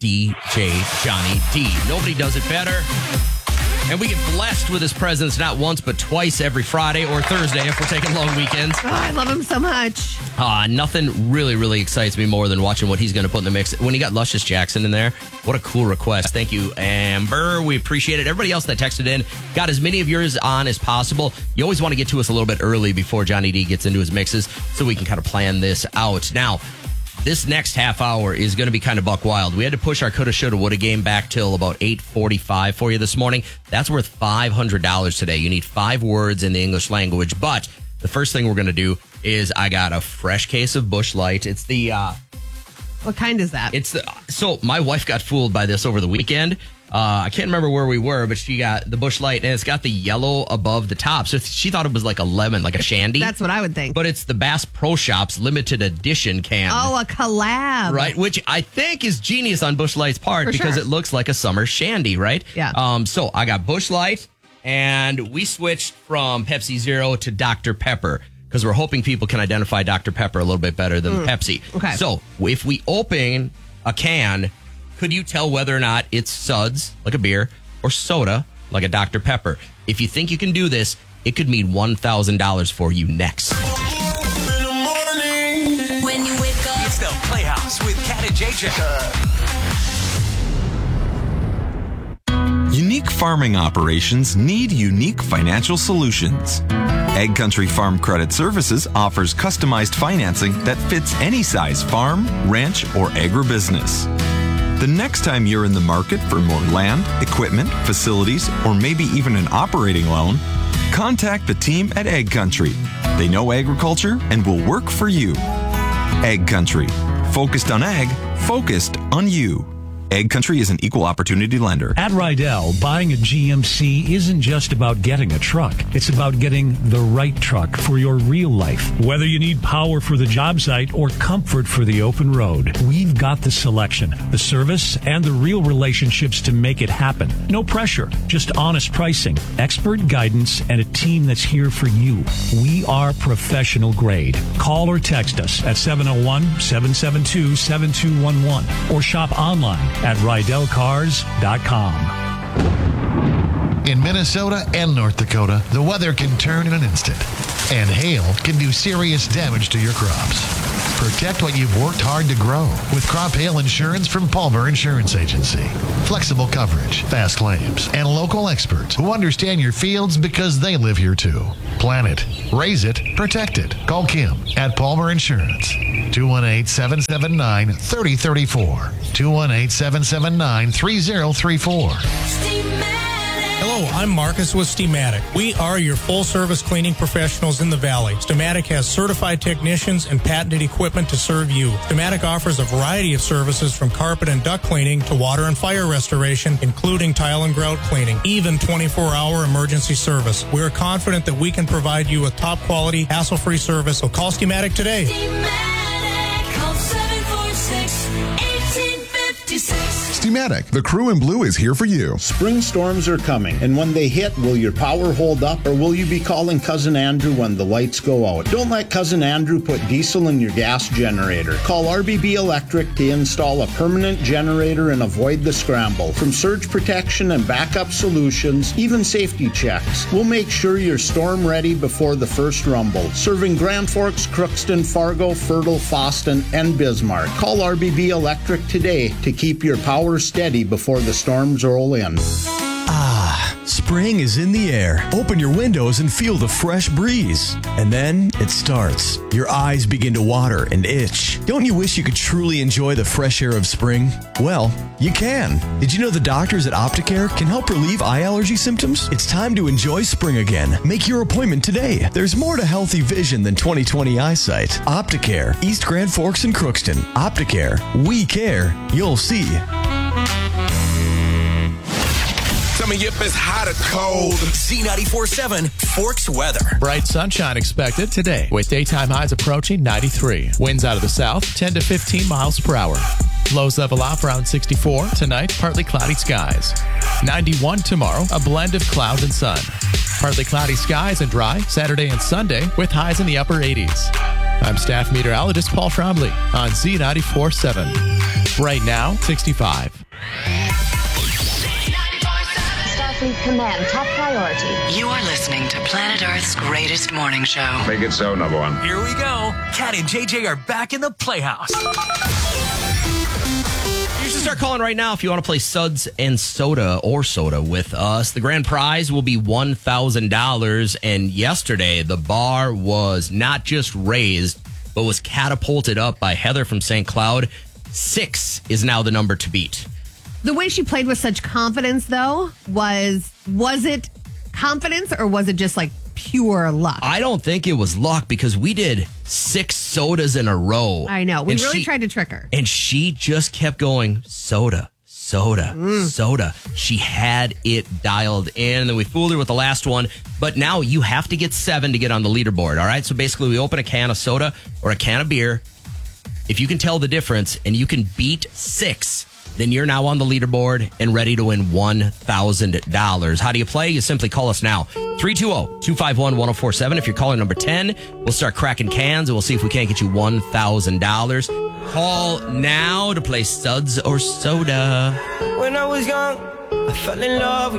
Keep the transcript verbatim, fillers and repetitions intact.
D J Johnny D. Nobody does it better. And we get blessed with his presence not once, but twice every Friday or Thursday if we're taking long weekends. Oh, I love him so much. Uh, nothing really, really excites me more than watching what he's going to put in the mix. When he got Luscious Jackson in there, what a cool request. Thank you, Amber. We appreciate it. Everybody else that texted in, got as many of yours on as possible. You always want to get to us a little bit early before Johnny D gets into his mixes so we can kind of plan this out. Now, this next half hour is going to be kind of buck wild. We had to push our coulda, shoulda, woulda game back till about eight forty-five for you this morning. That's worth five hundred dollars today. You need five words in the English language. But the first thing we're going to do is I got a fresh case of Busch Light. It's the... Uh, what kind is that? It's the... So my wife got fooled by this over the weekend. Uh, I can't remember where we were, but she got the Busch Light, and it's got the yellow above the top. So she thought it was like a lemon, like a shandy. That's what I would think. But it's the Bass Pro Shops limited edition can. Oh, a collab. Right, which I think is genius on Busch Light's part For because sure. it looks like a summer shandy, right? Yeah. Um. So I got Busch Light, and we switched from Pepsi Zero to Doctor Pepper because we're hoping people can identify Doctor Pepper a little bit better than Mm. Pepsi. Okay. So if we open a can, could you tell whether or not it's suds, like a beer, or soda, like a Doctor Pepper? If you think you can do this, it could mean one thousand dollars for you next. When you wake up, It's the Playhouse with Cat and J J. Unique farming operations need unique financial solutions. Ag Country Farm Credit Services offers customized financing that fits any size farm, ranch, or agribusiness. The next time you're in the market for more land, equipment, facilities, or maybe even an operating loan, contact the team at Ag Country. They know agriculture and will work for you. Ag Country. Focused on ag, focused on you. Ag Country is an equal opportunity lender. At Rydell, buying a G M C isn't just about getting a truck. It's about getting the right truck for your real life. Whether you need power for the job site or comfort for the open road, we've got the selection, the service, and the real relationships to make it happen. No pressure, just honest pricing, expert guidance, and a team that's here for you. We are professional grade. Call or text us at seven oh one, seven seven two, seven two one one or shop online at rydell cars dot com. In Minnesota and North Dakota, the weather can turn in an instant, and hail can do serious damage to your crops. Protect what you've worked hard to grow with crop hail insurance from Palmer Insurance Agency. Flexible coverage, fast claims, and local experts who understand your fields because they live here too. Plan it, raise it, protect it. Call Kim at Palmer Insurance. two one eight, seven seven nine, three oh three four. two one eight, seven seven nine, three oh three four. Hello, I'm Marcus with Steamatic. We are your full-service cleaning professionals in the Valley. Steamatic has certified technicians and patented equipment to serve you. Steamatic offers a variety of services from carpet and duct cleaning to water and fire restoration, including tile and grout cleaning, even twenty-four hour emergency service. We are confident that we can provide you with top-quality, hassle-free service, so call Steamatic today. Steamatic, call seven four six, one eight five six. Steamatic, the crew in blue is here for you. Spring storms are coming, and when they hit, will your power hold up, or will you be calling Cousin Andrew when the lights go out? Don't let Cousin Andrew put diesel in your gas generator. Call R B B Electric to install a permanent generator and avoid the scramble. From surge protection and backup solutions, even safety checks, we'll make sure you're storm ready before the first rumble. Serving Grand Forks, Crookston, Fargo, Fertile, Foston, and Bismarck. Call R B B Electric today to keep your power steady before the storms roll in. Ah, spring is in the air. Open your windows and feel the fresh breeze. And then it starts. Your eyes begin to water and itch. Don't you wish you could truly enjoy the fresh air of spring? Well, you can. Did you know the doctors at Opticare can help relieve eye allergy symptoms? It's time to enjoy spring again. Make your appointment today. There's more to healthy vision than twenty twenty eyesight. Opticare, East Grand Forks and Crookston. Opticare, we care. You'll see. Tell me if it's hot or cold. Z ninety-four point seven Forks weather. Bright sunshine expected today with daytime highs approaching ninety-three. Winds out of the south, ten to fifteen miles per hour. Lows level off around sixty-four. Tonight, partly cloudy skies. ninety-one tomorrow, a blend of clouds and sun. Partly cloudy skies and dry Saturday and Sunday with highs in the upper eighties. I'm staff meteorologist Paul Trombley on Z ninety-four point seven. Right now, sixty-five. Starfleet Command top priority. You are listening to Planet Earth's greatest morning show. Make it so, number one. Here we go. Cat and J J are back in the Playhouse. You should start calling right now if you want to play Suds and Soda or Soda with us. The grand prize will be one thousand dollars. And yesterday, the bar was not just raised, but was catapulted up by Heather from Saint Cloud. Six is now the number to beat. The way she played with such confidence, though, was, was it confidence or was it just like pure luck? I don't think it was luck because we did six sodas in a row. I know. We And really she- tried to trick her. And she just kept going, soda, soda, soda. She had it dialed in. And then we fooled her with the last one. But now you have to get seven to get on the leaderboard. All right. So basically, we open a can of soda or a can of beer. If you can tell the difference and you can beat six, then you're now on the leaderboard and ready to win one thousand dollars. How do you play? You simply call us now. three two zero, two five one, one zero four seven. If you're calling number ten, we'll start cracking cans and we'll see if we can't get you one thousand dollars. Call now to play Suds or Soda. When I was young, I fell in love